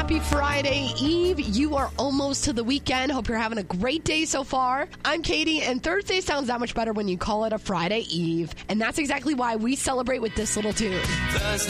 Happy Friday Eve. You are almost to the weekend. Hope you're having a great day so far. I'm Katie, and Thursday sounds that much better when you call it a Friday Eve. And that's exactly why we celebrate with this little tune.